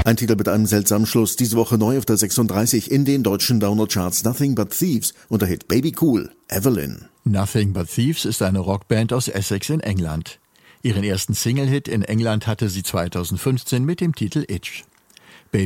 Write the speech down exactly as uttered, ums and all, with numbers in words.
Ein Titel mit einem seltsamen Schluss. Diese Woche neu auf der sechsunddreißig in den deutschen Download-Charts. Nothing But Thieves und der Hit Baby Cool, Evelyn. Nothing But Thieves ist eine Rockband aus Essex in England. Ihren ersten Single-Hit in England hatte sie zweitausendfünfzehn mit dem Titel Itch.